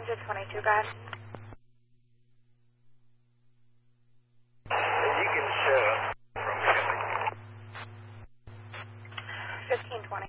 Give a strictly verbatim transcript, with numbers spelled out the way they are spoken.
to twenty-two, guys. You can show from fifteen twenty.